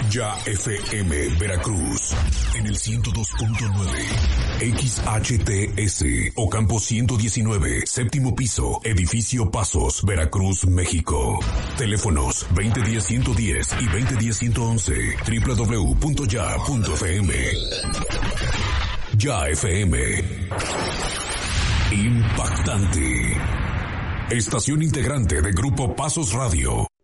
Ya FM Veracruz en el 102.9 XHTS Ocampo 119, séptimo piso, edificio Pasos, Veracruz, México. Teléfonos 2010-110 y 2010-111, www.ya.fm. Ya FM. Impactante. Estación integrante de Grupo Pasos Radio.